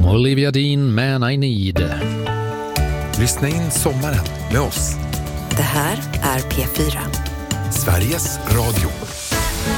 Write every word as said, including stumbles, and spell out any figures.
Olivia Dean, Man I Need. Lyssna in sommaren med oss. Det här är P fyra. Sveriges Radio.